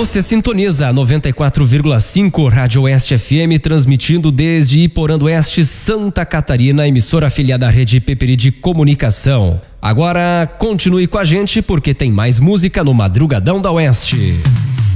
Você sintoniza a 94,5 Rádio Oeste FM, transmitindo desde Iporã do Oeste, Santa Catarina, emissora afiliada à Rede Peperi de Comunicação. Agora continue com a gente porque tem mais música no Madrugadão da Oeste.